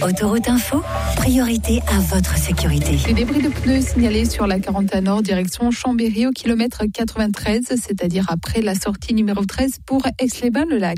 Autoroute Info, priorité à votre sécurité. Les débris de pneus signalés sur la 40 Nord direction Chambéry au kilomètre 93, c'est-à-dire après la sortie numéro 13 pour Aix-les-Bains-le-Lac.